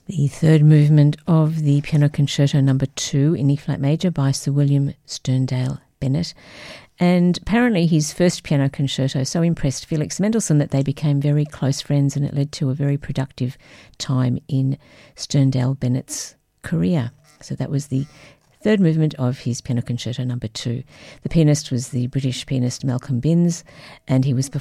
The third movement of the Piano Concerto No. 2 in E-flat major by Sir William Sterndale Bennett. And apparently his first piano concerto so impressed Felix Mendelssohn that they became very close friends, and it led to a very productive time in Sterndale Bennett's career. So that was the third movement of his Piano Concerto No. 2. The pianist was the British pianist Malcolm Binns, and he was